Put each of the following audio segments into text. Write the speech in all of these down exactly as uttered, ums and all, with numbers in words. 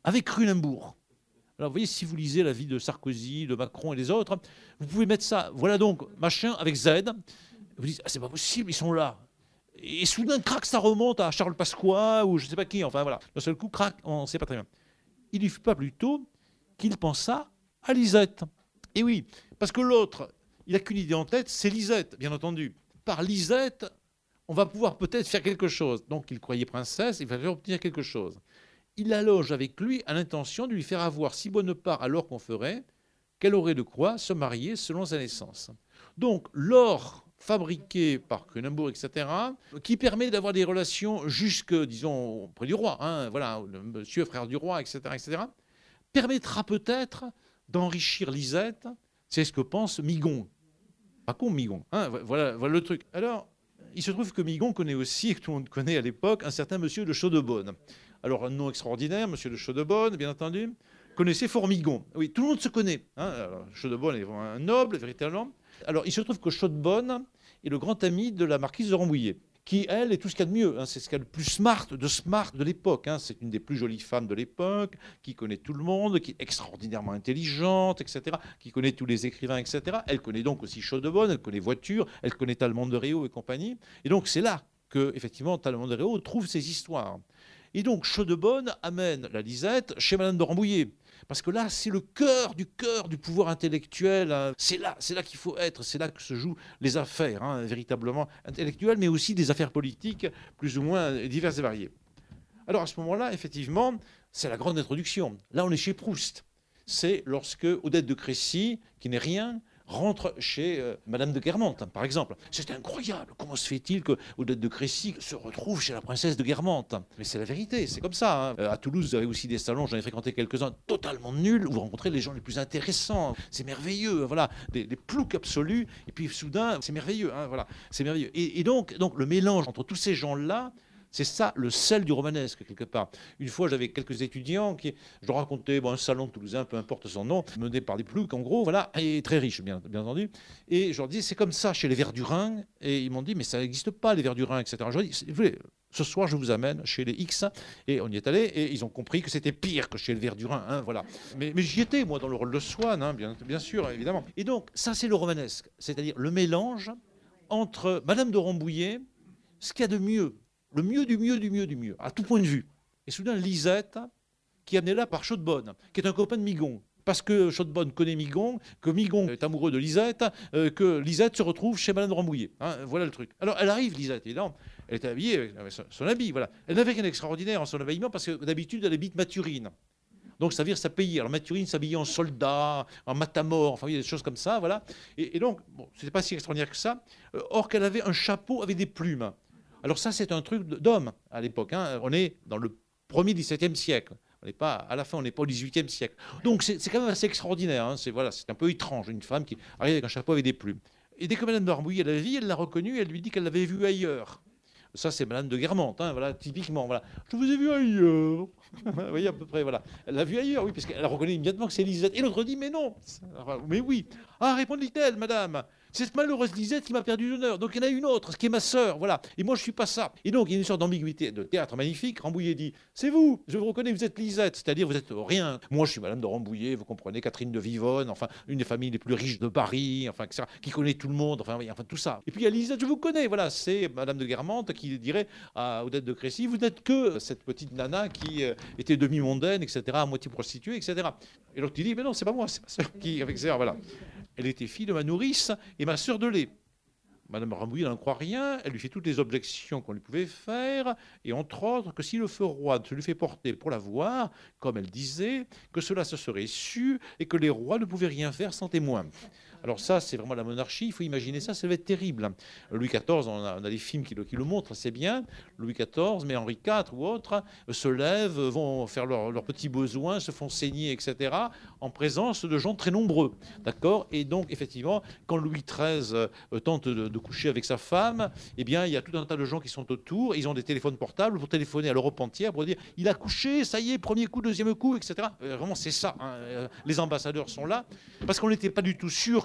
avec Cronenbourg. Alors, vous voyez, si vous lisez la vie de Sarkozy, de Macron et des autres, vous pouvez mettre ça. Voilà donc, machin, avec Z. Vous dites, ah, c'est pas possible, ils sont là. Et soudain, crac, ça remonte à Charles Pasqua ou je ne sais pas qui. Enfin, voilà. D'un seul coup, crac, on ne sait pas très bien. Il ne fut pas plus tôt qu'il pensa à Lisette. Et oui, parce que l'autre, il n'a qu'une idée en tête, c'est Lisette, bien entendu. Par Lisette, on va pouvoir peut-être faire quelque chose. Donc, il croyait princesse, il fallait obtenir quelque chose. Il la loge avec lui à l'intention de lui faire avoir si bonne part à l'or qu'on ferait qu'elle aurait de quoi se marier selon sa naissance. Donc, l'or fabriqué par Cronenbourg, et cetera, qui permet d'avoir des relations jusque, disons, auprès du roi, hein, voilà, le monsieur frère du roi, et cetera, et cetera, permettra peut-être d'enrichir Lisette. C'est ce que pense Migon. Pas con, Migon. Hein, voilà, voilà le truc. Alors, il se trouve que Migon connaît aussi, et que tout le monde connaît à l'époque, un certain monsieur de Chaudebonne. Alors, un nom extraordinaire, monsieur de Chaudebonne, bien entendu. Connaissez fort Migon. Oui, tout le monde se connaît. Hein. Alors, Chaudebonne est un noble, véritablement. Alors, il se trouve que Chaudebonne est le grand ami de la marquise de Rambouillet, qui, elle, est tout ce qu'il y a de mieux. Hein. C'est ce qu'il y a de plus smart, de smart de l'époque. Hein. C'est une des plus jolies femmes de l'époque, qui connaît tout le monde, qui est extraordinairement intelligente, et cetera, qui connaît tous les écrivains, et cetera. Elle connaît donc aussi Chaudebonne, elle connaît Voiture, elle connaît Tallemant de Réau et compagnie. Et donc, c'est là que, effectivement, Tallemant de Réau trouve ses histoires. Et donc, Chaudebonne amène la Lisette chez Madame de Rambouillet. Parce que là, c'est le cœur du cœur du pouvoir intellectuel. Hein. C'est là, c'est là qu'il faut être. C'est là que se jouent les affaires, hein, véritablement intellectuelles, mais aussi des affaires politiques plus ou moins diverses et variées. Alors, à ce moment-là, effectivement, c'est la grande introduction. Là, on est chez Proust. C'est lorsque Odette de Crécy, qui n'est rien, rentre chez euh, Madame de Guermantes, par exemple. C'est incroyable. Comment se fait-il que Odette de Crécy se retrouve chez la princesse de Guermantes? Mais c'est la vérité, c'est comme ça. Hein. Euh, à Toulouse, vous avez aussi des salons, j'en ai fréquenté quelques-uns, totalement nuls, où vous rencontrez les gens les plus intéressants. C'est merveilleux, voilà, des, des ploucs absolus. Et puis soudain, c'est merveilleux, hein, voilà, c'est merveilleux. Et, et donc, donc, le mélange entre tous ces gens-là, c'est ça le sel du romanesque, quelque part. Une fois, j'avais quelques étudiants qui, je leur racontais bon, un salon toulousain, peu importe son nom, mené par des ploucs, en gros, voilà, et très riches, bien, bien entendu. Et je leur disais, c'est comme ça chez les Verdurins. Et ils m'ont dit, mais ça n'existe pas, les Verdurins, et cetera. Je leur dis, vous voulez, ce soir, je vous amène chez les X. Et on y est allé, et ils ont compris que c'était pire que chez les Verdurins, hein, voilà. Mais, mais j'y étais, moi, dans le rôle de Swann, hein, bien, bien sûr, évidemment. Et donc, ça, c'est le romanesque, c'est-à-dire le mélange entre Madame de Rambouillet, ce qu'il y a de mieux, le mieux du mieux du mieux du mieux, à tout point de vue. Et soudain, Lisette, qui est amenée là par Chaudebonne, qui est un copain de Migon. Parce que Chaudebonne connaît Migon, que Migon est amoureux de Lisette, euh, que Lisette se retrouve chez Madame de Rambouillet. Hein, voilà le truc. Alors, elle arrive, Lisette, évidemment. Elle est habillée avec son, son habit, voilà. Elle n'avait rien d'extraordinaire en son habillement, parce que d'habitude, elle habite Mathurine. Donc, ça veut dire s'habiller. Alors, Mathurine s'habillait en soldat, en matamor, enfin, il y a des choses comme ça, voilà. Et, et donc, bon, c'était pas si extraordinaire que ça. Euh, or qu'elle avait un chapeau avec des plumes. Alors ça, c'est un truc d'homme à l'époque. Hein. On est dans le premier dix-septième siècle. On n'est pas, à la fin, on n'est pas au dix-huitième siècle. Donc c'est quand même assez extraordinaire. Hein. C'est voilà, c'est un peu étrange, une femme qui arrive avec un chapeau avec des plumes. Et dès que Madame de Rambouillet l'a vue, elle l'a reconnue, elle lui dit qu'elle l'avait vue ailleurs. Ça, c'est Madame de Guermantes, hein, voilà, typiquement. Voilà. Je vous ai vu ailleurs. Vous voyez, à peu près, voilà. Elle l'a vue ailleurs, oui, parce qu'elle reconnaît immédiatement que c'est Lisette. Et l'autre dit, mais non. Mais oui. Ah, répondit-elle, madame. C'est cette malheureuse Lisette qui m'a perdu l'honneur. Donc il y en a une autre, ce qui est ma sœur, voilà. Et moi je suis pas ça. Et donc il y a une sorte d'ambiguïté de théâtre magnifique. Rambouillet dit, c'est vous, je vous reconnais, vous êtes Lisette, c'est-à-dire vous êtes rien. Moi je suis Madame de Rambouillet, vous comprenez, Catherine de Vivonne, enfin une des familles les plus riches de Paris, enfin et cetera, qui connaît tout le monde, enfin, oui, enfin tout ça. Et puis il y a Lisette, je vous connais, voilà, c'est Madame de Guermantes qui dirait à Odette de Crécy, vous n'êtes que cette petite nana qui euh, était demi-mondaine, et cetera, à moitié prostituée, et cetera. Et l'autre il dit, mais non, c'est pas moi, c'est ma sœur qui, avec ça, voilà. Elle était fille de ma nourrice et ma sœur de lait. Madame Rambouillet n'en croit rien, elle lui fait toutes les objections qu'on lui pouvait faire, et entre autres que si le feu roi se lui fait porter pour la voir, comme elle disait, que cela se serait su et que les rois ne pouvaient rien faire sans témoin. Alors ça, c'est vraiment la monarchie, il faut imaginer ça, ça va être terrible. Louis quatorze, on a, on a des films qui le, qui le montrent, c'est bien. Louis quatorze, mais Henri quatre ou autres, se lèvent, vont faire leurs leur petits besoins, se font saigner, et cetera, en présence de gens très nombreux. D'accord. Et donc, effectivement, quand Louis treize euh, tente de, de coucher avec sa femme, eh bien, il y a tout un tas de gens qui sont autour, ils ont des téléphones portables pour téléphoner à l'Europe entière pour dire il a couché, ça y est, premier coup, deuxième coup, et cetera. Euh, vraiment, c'est ça. Hein. Les ambassadeurs sont là, parce qu'on n'était pas du tout sûr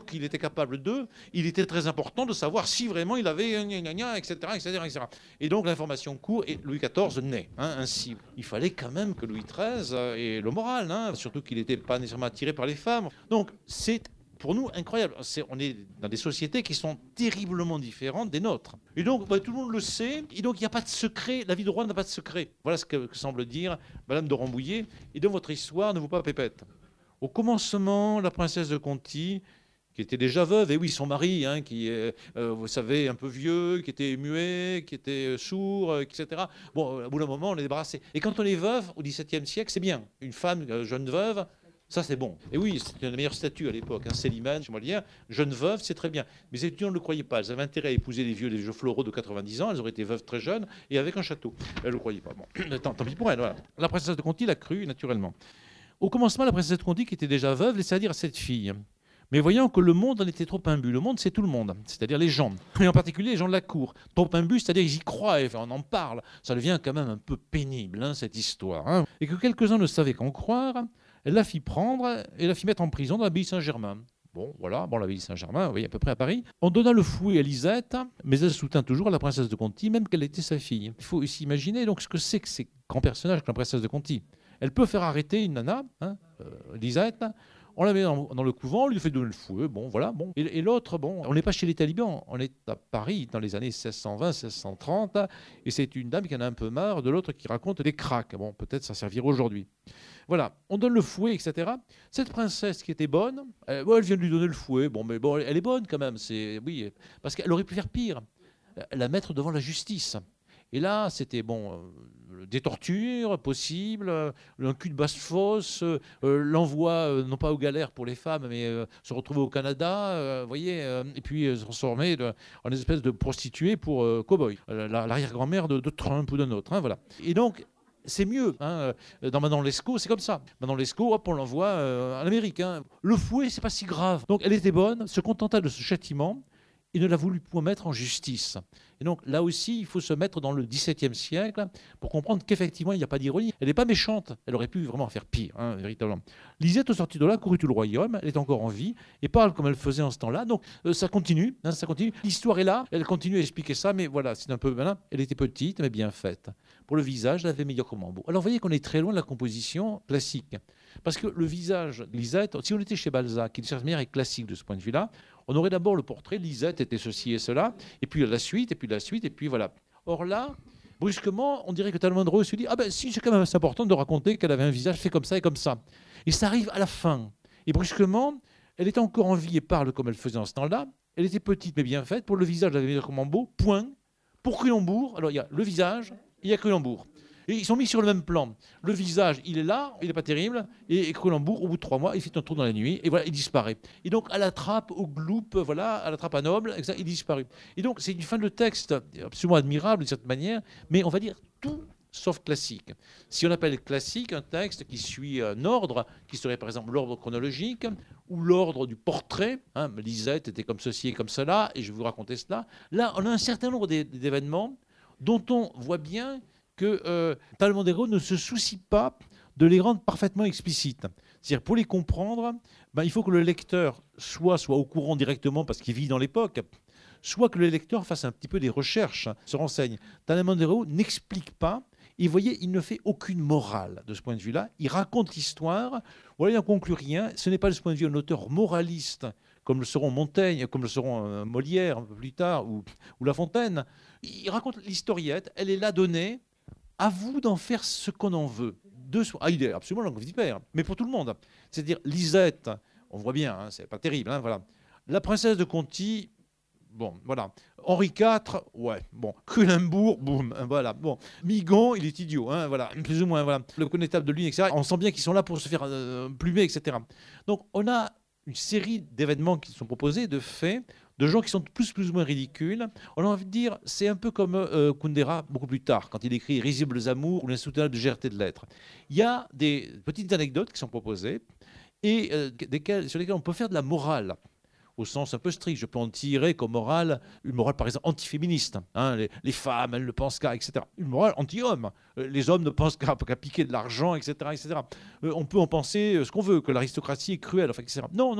qu'il était capable d'eux, il était très important de savoir si vraiment il avait gna gna gna, et cetera, et cetera, et cetera. Et donc l'information court et Louis quatorze naît. Hein, ainsi, il fallait quand même que Louis treize ait le moral, hein, surtout qu'il n'était pas nécessairement attiré par les femmes. Donc c'est pour nous incroyable. C'est, on est dans des sociétés qui sont terriblement différentes des nôtres. Et donc bah, tout le monde le sait. Et donc il n'y a pas de secret. La vie de roi n'a pas de secret. Voilà ce que, que semble dire Madame de Rambouillet. Et donc votre histoire ne vaut pas pépette. Au commencement, la princesse de Conti, qui était déjà veuve, et oui, son mari, hein, qui est, euh, vous savez, un peu vieux, qui était muet, qui était sourd, euh, et cetera. Bon, au bout d'un moment, on est débarrassé. Et quand on est veuve, au XVIIe siècle, c'est bien. Une femme, euh, jeune veuve, ça c'est bon. Et oui, c'était la meilleure statue à l'époque. Hein. Célimène, chez Molière, jeune veuve, c'est très bien. Mais les étudiants ne le croyaient pas. Elles avaient intérêt à épouser les vieux, les vieux floraux de quatre-vingt-dix ans. Elles auraient été veuves très jeunes et avec un château. Elles ne le croyaient pas. Bon, tant, tant pis pour elles. Voilà. La princesse de Conti l'a cru, naturellement. Au commencement, la princesse de Conti, qui était déjà veuve, laissait dire à cette fille. Mais voyant que le monde en était trop imbu, le monde c'est tout le monde, c'est-à-dire les gens, et en particulier les gens de la cour. Trop imbu, c'est-à-dire ils y croient, et on en parle. Ça devient quand même un peu pénible, hein, cette histoire. Hein. Et que quelques-uns ne savaient qu'en croire, elle la fit prendre et la fit mettre en prison dans l'abbaye Saint-Germain. Bon, voilà, bon, l'abbaye Saint-Germain, vous voyez, à peu près à Paris. On donna le fouet à Lisette, mais elle soutint toujours la princesse de Conti, même qu'elle était sa fille. Il faut aussi imaginer donc ce que c'est que ces grands personnages comme la princesse de Conti. Elle peut faire arrêter une nana, hein, euh, Lisette. On la met dans, dans le couvent, on lui fait donner le fouet, bon, voilà, bon. Et, et l'autre, bon, on n'est pas chez les talibans, on est à Paris dans les années seize cent vingt, seize cent trente, et c'est une dame qui en a un peu marre de l'autre qui raconte des cracks. Bon, peut-être ça servira aujourd'hui. Voilà, on donne le fouet, et cetera. Cette princesse qui était bonne, elle, bon, elle vient de lui donner le fouet, bon, mais bon, elle est bonne quand même, c'est, oui, parce qu'elle aurait pu faire pire, la mettre devant la justice. Et là, c'était bon, euh, des tortures possibles, euh, un cul de basse-fosse, euh, l'envoi, euh, non pas aux galères pour les femmes, mais euh, se retrouver au Canada, euh, voyez, euh, et puis euh, se transformer de, en une espèce de prostituée pour euh, cow-boy, euh, l'arrière-grand-mère de, de Trump ou d'un autre. Hein, voilà. Et donc, c'est mieux. Hein. Dans Manon Lescaut, c'est comme ça. Manon Lescaut, hop, on l'envoie euh, en Amérique. Hein. Le fouet, c'est pas si grave. Donc, elle était bonne, se contenta de ce châtiment. Il ne l'a voulu point mettre en justice. Et donc là aussi, il faut se mettre dans le dix-septième siècle pour comprendre qu'effectivement, il n'y a pas d'ironie. Elle n'est pas méchante. Elle aurait pu vraiment faire pire, hein, véritablement. Lisette, au sorti de là, courut tout le royaume. Elle est encore en vie et parle comme elle faisait en ce temps-là. Donc euh, ça continue, hein, ça continue. L'histoire est là. Elle continue à expliquer ça, mais voilà, c'est un peu malin. Elle était petite, mais bien faite. Pour le visage, elle avait meilleur que Mambo. Alors vous voyez qu'on est très loin de la composition classique. Parce que le visage de Lisette, si on était chez Balzac, qui de certaine manière est classique de ce point de vue-là, on aurait d'abord le portrait, Lisette était ceci et cela, et puis la suite, et puis la suite, et puis voilà. Or là, brusquement, on dirait que Talleyrand de Reux se dit « Ah ben si, c'est quand même assez important de raconter qu'elle avait un visage fait comme ça et comme ça. » Et ça arrive à la fin. Et brusquement, elle est encore en vie et parle comme elle faisait en ce temps-là. Elle était petite mais bien faite. Pour le visage, elle avait comme beau, point. Pour Crulembourg, alors il y a le visage, et il y a Crulembourg. Et ils sont mis sur le même plan. Le visage, il est là, il n'est pas terrible. Et Crulembourg, au bout de trois mois, il fait un tour dans la nuit. Et voilà, il disparaît. Et donc, à la trappe, au gloupe, voilà, à la trappe à noble, et ça, il disparaît. Et donc, c'est une fin de texte absolument admirable d'une certaine manière, mais on va dire tout sauf classique. Si on appelle classique un texte qui suit un ordre, qui serait par exemple l'ordre chronologique, ou l'ordre du portrait, hein, Lisette était comme ceci et comme cela, et je vais vous raconter cela, là, on a un certain nombre d'événements dont on voit bien que euh, Talleyrand de Reux ne se soucie pas de les rendre parfaitement explicites. C'est-à-dire, pour les comprendre, ben, il faut que le lecteur soit, soit au courant directement parce qu'il vit dans l'époque, soit que le lecteur fasse un petit peu des recherches, se renseigne. Talleyrand de Reux n'explique pas, et vous voyez, il ne fait aucune morale de ce point de vue-là. Il raconte l'histoire, voilà, il n'en conclut rien. Ce n'est pas de ce point de vue un auteur moraliste, comme le seront Montaigne, comme le seront euh, Molière un peu plus tard, ou, ou La Fontaine. Il raconte l'historiette, elle est là donnée. À vous d'en faire ce qu'on en veut. De so ah, il est absolument langue vipère, mais pour tout le monde. C'est-à-dire, Lisette, on voit bien, hein, c'est pas terrible, hein, voilà. La princesse de Conti, bon, voilà. Henri quatre, ouais, bon. Crulembourg, boum, voilà. Bon, Migon, il est idiot, hein, voilà, plus ou moins, voilà. Le connétable de Lune, et cetera. On sent bien qu'ils sont là pour se faire euh, plumer, et cetera. Donc, on a une série d'événements qui sont proposés, de faits, de gens qui sont plus, plus ou moins ridicules. On a envie de dire, c'est un peu comme euh, Kundera, beaucoup plus tard, quand il écrit « Risibles amours » ou « L'insoutenable légèreté de l'être ». Il y a des petites anecdotes qui sont proposées et euh, desquelles, sur lesquelles on peut faire de la morale, au sens un peu strict. Je peux en tirer comme morale, une morale par exemple antiféministe. Hein, les, les femmes, elles ne pensent qu'à, et cetera. Une morale anti-homme. Les hommes ne pensent qu'à qu'à piquer de l'argent, et cetera, et cetera. Euh, on peut en penser ce qu'on veut, que l'aristocratie est cruelle, enfin, et cetera. Non, non.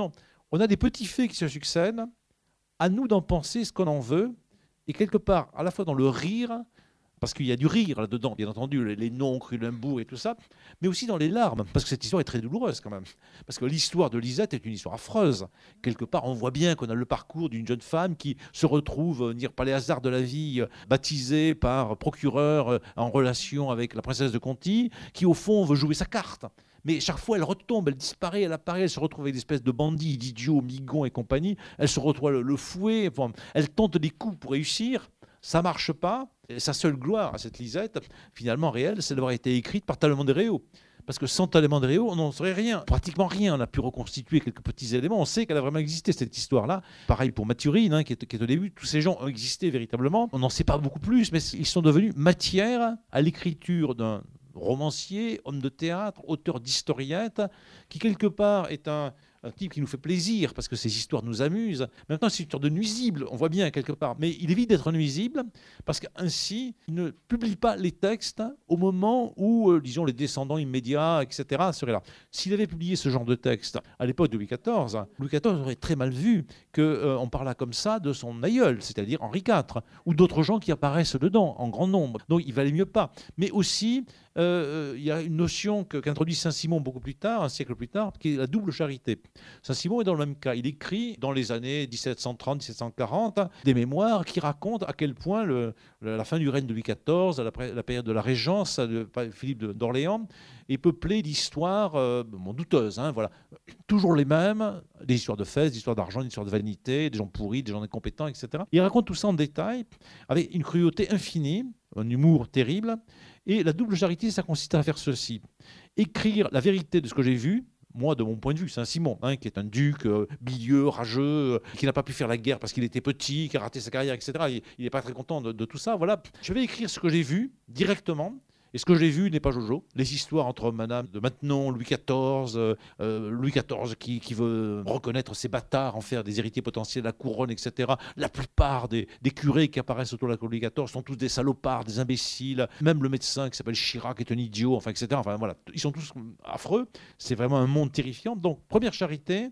On a des petits faits qui se succèdent, à nous d'en penser ce qu'on en veut, et quelque part, à la fois dans le rire, parce qu'il y a du rire là-dedans, bien entendu, les, les noms, Crulembourg et tout ça, mais aussi dans les larmes, parce que cette histoire est très douloureuse quand même. Parce que l'histoire de Lisette est une histoire affreuse. Quelque part, on voit bien qu'on a le parcours d'une jeune femme qui se retrouve, dire par les hasards de la vie, baptisée par procureur en relation avec la princesse de Conti, qui au fond veut jouer sa carte. Mais chaque fois, elle retombe, elle disparaît, elle apparaît, elle se retrouve avec des espèces de bandits, d'idiots, migons et compagnie. Elle se retrouve le, le fouet, enfin, elle tente des coups pour réussir. Ça ne marche pas. Et sa seule gloire à cette Lisette, finalement réelle, c'est d'avoir été écrite par Talleyrand de Réau. Parce que sans Talleyrand de Réau, on n'en saurait rien, pratiquement rien. On a pu reconstituer quelques petits éléments. On sait qu'elle a vraiment existé, cette histoire-là. Pareil pour Mathurine, hein, qui, est, qui est au début. Tous ces gens ont existé véritablement. On n'en sait pas beaucoup plus, mais ils sont devenus matière à l'écriture d'un romancier, homme de théâtre, auteur d'historiette, qui quelque part est un, un type qui nous fait plaisir parce que ces histoires nous amusent. Maintenant, c'est une sorte de nuisible, on voit bien quelque part. Mais il évite d'être nuisible parce qu'ainsi, il ne publie pas les textes au moment où, euh, disons, les descendants immédiats, et cetera, seraient là. S'il avait publié ce genre de texte à l'époque de Louis quatorze, Louis quatorze aurait très mal vu qu'on euh, parlât comme ça de son aïeul, c'est-à-dire Henri quatre, ou d'autres gens qui apparaissent dedans en grand nombre. Donc, il valait mieux pas. Mais aussi, euh, il y a une notion que, qu'introduit Saint-Simon beaucoup plus tard, un siècle plus tard, qui est la double charité. Saint-Simon est dans le même cas. Il écrit dans les années dix-sept cent trente à dix-sept cent quarante des mémoires qui racontent à quel point le, la fin du règne de Louis quatorze, la, la période de la régence de Philippe d'Orléans, est peuplée d'histoires euh, bon, douteuses. Hein, voilà. Toujours les mêmes, des histoires de fesses, des histoires d'argent, des histoires de vanité, des gens pourris, des gens incompétents, et cetera. Il raconte tout ça en détail, avec une cruauté infinie, un humour terrible. Et la double charité, ça consiste à faire ceci. Écrire la vérité de ce que j'ai vu, moi, de mon point de vue, Saint-Simon, hein, qui est un duc euh, bilieux, rageux, euh, qui n'a pas pu faire la guerre parce qu'il était petit, qui a raté sa carrière, et cetera. Il n'est pas très content de, de tout ça. Voilà. Je vais écrire ce que j'ai vu directement. Et ce que j'ai vu n'est pas Jojo. Les histoires entre Madame de Maintenon, Louis quatorze, euh, Louis quatorze qui, qui veut reconnaître ses bâtards, en faire des héritiers potentiels de la couronne, et cetera. La plupart des, des curés qui apparaissent autour de la Louis quatorze sont tous des salopards, des imbéciles. Même le médecin qui s'appelle Chirac est un idiot, enfin, et cetera. Enfin, voilà. Ils sont tous affreux. C'est vraiment un monde terrifiant. Donc, première charité,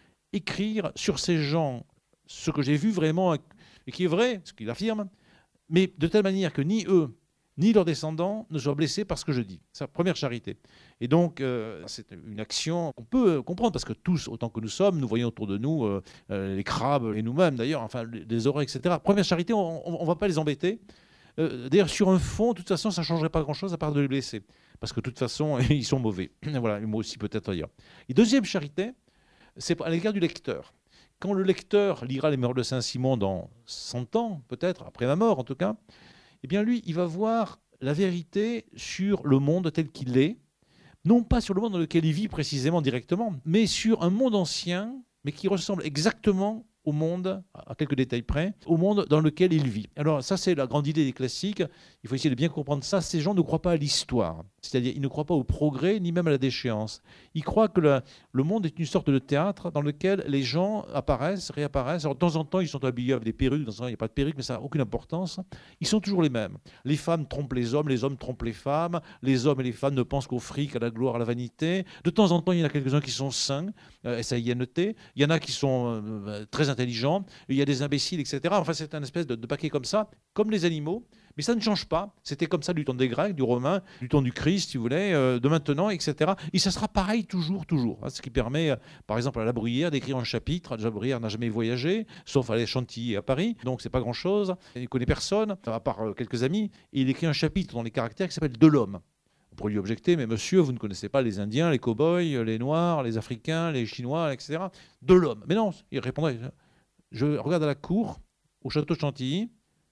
écrire sur ces gens ce que j'ai vu vraiment et qui est vrai, ce qu'il affirme, mais de telle manière que ni eux, ni leurs descendants ne soient blessés par ce que je dis. C'est la première charité. Et donc, euh, c'est une action qu'on peut comprendre, parce que tous, autant que nous sommes, nous voyons autour de nous euh, euh, les crabes, et nous-mêmes d'ailleurs, enfin, les oreilles, et cetera. Première charité, on ne va pas les embêter. Euh, d'ailleurs, sur un fond, de toute façon, ça ne changerait pas grand-chose à part de les blesser. Parce que de toute façon, ils sont mauvais. Voilà, et moi aussi peut-être d'ailleurs. Et deuxième charité, c'est à l'égard du lecteur. Quand le lecteur lira les Mémoires de Saint-Simon dans cent ans, peut-être, après ma mort en tout cas, eh bien lui, il va voir la vérité sur le monde tel qu'il est, non pas sur le monde dans lequel il vit précisément directement, mais sur un monde ancien, mais qui ressemble exactement au monde, à quelques détails près, au monde dans lequel il vit. Alors ça, c'est la grande idée des classiques. Il faut essayer de bien comprendre ça. Ces gens ne croient pas à l'histoire. C'est-à-dire, ils ne croient pas au progrès, ni même à la déchéance. Ils croient que le, le monde est une sorte de théâtre dans lequel les gens apparaissent, réapparaissent. Alors, de temps en temps, ils sont habillés avec des perruques. Dans ce temps, il n'y a pas de perruque, mais ça n'a aucune importance. Ils sont toujours les mêmes. Les femmes trompent les hommes, les hommes trompent les femmes. Les hommes et les femmes ne pensent qu'au fric, à la gloire, à la vanité. De temps en temps, il y en a quelques-uns qui sont sains, euh, S A I N T. Il y en a qui sont euh, très intelligents. Il y a des imbéciles, et cetera. Enfin, c'est un espèce de, de paquet comme ça, comme les animaux. Mais ça ne change pas. C'était comme ça du temps des Grecs, du Romain, du temps du Christ, si vous voulez, euh, de maintenant, et cetera. Et ça sera pareil toujours, toujours. Hein, ce qui permet, euh, par exemple, à La Bruyère d'écrire un chapitre. La Bruyère n'a jamais voyagé, sauf à aller à Chantilly et à Paris. Donc, c'est pas grand-chose. Il ne connaît personne, à part euh, quelques amis. Et il écrit un chapitre dans les caractères qui s'appelle « De l'homme ». On pourrait lui objecter, mais monsieur, vous ne connaissez pas les Indiens, les cow-boys, les Noirs, les Africains, les Chinois, et cetera. De l'homme. Mais non, il répondrait, je regarde à la cour, au château de Chantilly,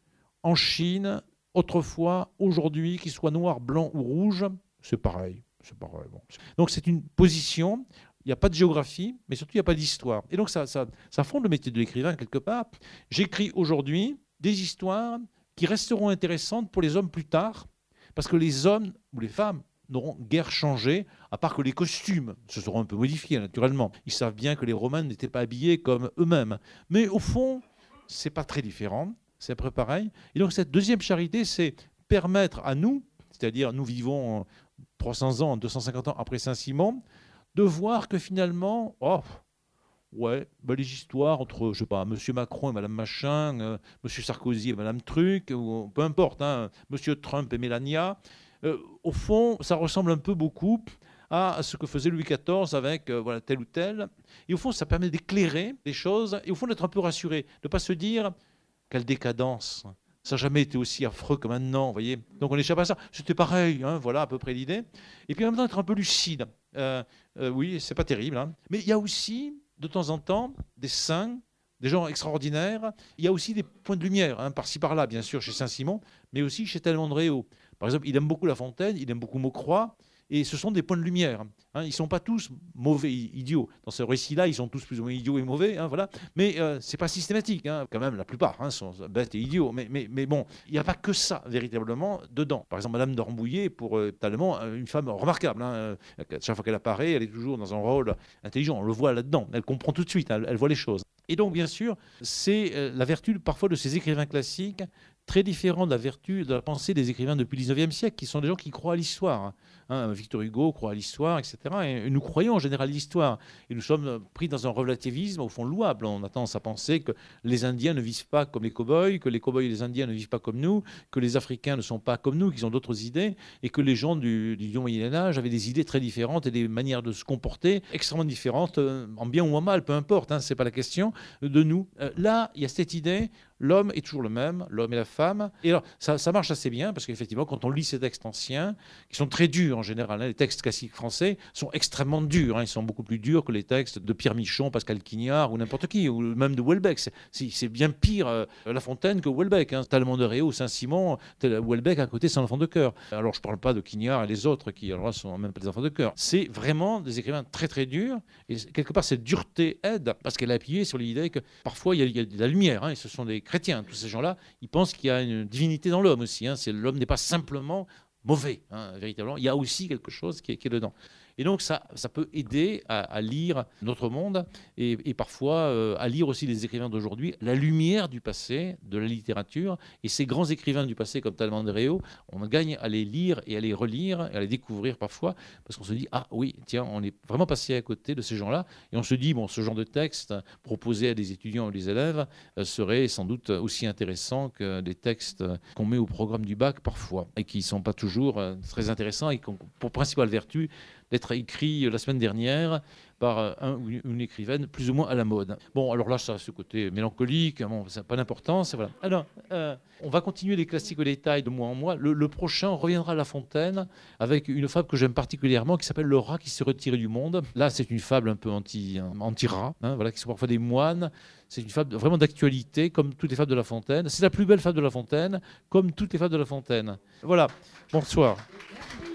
en Chine, autrefois, aujourd'hui, qu'il soit noir, blanc ou rouge, c'est pareil. C'est pareil. Bon. Donc c'est une position, il n'y a pas de géographie, mais surtout il n'y a pas d'histoire. Et donc ça, ça, ça fonde le métier de l'écrivain quelque part. J'écris aujourd'hui des histoires qui resteront intéressantes pour les hommes plus tard, parce que les hommes ou les femmes n'auront guère changé, à part que les costumes se seront un peu modifiés naturellement. Ils savent bien que les Romains n'étaient pas habillés comme eux-mêmes. Mais au fond, c'est pas très différent. C'est à peu près pareil. Et donc cette deuxième charité, c'est permettre à nous, c'est-à-dire nous vivons trois cents ans, deux cent cinquante ans après Saint-Simon, de voir que finalement, oh, Ouais, bah, les histoires entre, je sais pas, Monsieur Macron et Madame Machin, euh, Monsieur Sarkozy et Madame Truc, ou peu importe, hein, Monsieur Trump et Mélania. Euh, au fond, ça ressemble un peu beaucoup à ce que faisait Louis quatorze avec euh, voilà, tel ou tel. Et au fond, ça permet d'éclairer les choses et au fond d'être un peu rassuré, de ne pas se dire quelle décadence. Ça n'a jamais été aussi affreux que maintenant, vous voyez. Donc on n'échappe à ça. C'était pareil, hein, voilà à peu près l'idée. Et puis en même temps, être un peu lucide. Euh, euh, oui, c'est pas terrible. Hein. Mais il y a aussi, de temps en temps, des saints, des gens extraordinaires. Il y a aussi des points de lumière, hein, par-ci par-là, bien sûr, chez Saint-Simon, mais aussi chez Talleyrand de Réau. Par exemple, il aime beaucoup La Fontaine, il aime beaucoup Maucroix, et ce sont des points de lumière. Hein. Ils ne sont pas tous mauvais, idiots. Dans ce récit-là, ils sont tous plus ou moins idiots et mauvais, hein, voilà. Mais euh, ce n'est pas systématique. Hein. Quand même, la plupart hein, sont bêtes et idiots. Mais, mais, mais bon, il n'y a pas que ça, véritablement, dedans. Par exemple, Madame de Rambouillet, pour euh, Talleyrand, une femme remarquable. Hein. Chaque fois qu'elle apparaît, elle est toujours dans un rôle intelligent. On le voit là-dedans. Elle comprend tout de suite. Elle, elle voit les choses. Et donc, bien sûr, c'est euh, la vertu parfois de ces écrivains classiques, très différent de la vertu de la pensée des écrivains depuis le dix-neuvième siècle, qui sont des gens qui croient à l'histoire. Hein, Victor Hugo croit à l'histoire, et cetera. Et nous croyons en général à l'histoire. Et nous sommes pris dans un relativisme au fond louable. On a tendance à penser que les Indiens ne vivent pas comme les cow-boys, que les cow-boys et les Indiens ne vivent pas comme nous, que les Africains ne sont pas comme nous, qu'ils ont d'autres idées, et que les gens du, du Moyen-Âge avaient des idées très différentes et des manières de se comporter extrêmement différentes, en bien ou en mal, peu importe, hein, ce n'est pas la question, de nous. Là, il y a cette idée. L'homme est toujours le même, l'homme et la femme. Et alors, ça, ça marche assez bien, parce qu'effectivement, quand on lit ces textes anciens, qui sont très durs en général, hein, les textes classiques français sont extrêmement durs. Hein, ils sont beaucoup plus durs que les textes de Pierre Michon, Pascal Quignard ou n'importe qui, ou même de Houellebecq. C'est bien pire euh, La Fontaine que Houellebecq. Hein. Talleyrand de Réau, Saint-Simon, Houellebecq à côté, c'est un enfant de cœur. Alors, je ne parle pas de Quignard et les autres, qui alors, sont même pas des enfants de cœur. C'est vraiment des écrivains très très durs. Et quelque part, cette dureté aide, parce qu'elle est appuyée sur l'idée que parfois, il y, a, il y a de la lumière. Hein, et ce sont des chrétiens, tous ces gens-là, ils pensent qu'il y a une divinité dans l'homme aussi. Hein, l'homme n'est pas simplement mauvais, hein, véritablement. Il y a aussi quelque chose qui est, qui est dedans. Et donc, ça, ça peut aider à, à lire notre monde et, et parfois euh, à lire aussi les écrivains d'aujourd'hui, la lumière du passé, de la littérature. Et ces grands écrivains du passé, comme Talleyrand de Réau, on gagne à les lire et à les relire et à les découvrir parfois, parce qu'on se dit, ah oui, tiens, on est vraiment passé à côté de ces gens-là. Et on se dit, bon, ce genre de texte proposé à des étudiants ou des élèves euh, serait sans doute aussi intéressant que des textes qu'on met au programme du bac parfois, et qui ne sont pas toujours euh, très intéressants et qui ont pour principale vertu d'être écrit la semaine dernière par un ou une écrivaine plus ou moins à la mode. Bon, alors là, ça a ce côté mélancolique, bon, ça n'a pas d'importance. Voilà. Alors, euh, on va continuer les classiques au détail de mois en mois. Le, le prochain, on reviendra à La Fontaine avec une fable que j'aime particulièrement qui s'appelle Le rat qui s'est retiré du monde. Là, c'est une fable un peu anti, anti-rat, hein, voilà, qui sont parfois des moines. C'est une fable vraiment d'actualité, comme toutes les fables de La Fontaine. C'est la plus belle fable de La Fontaine, comme toutes les fables de La Fontaine. Voilà, bonsoir.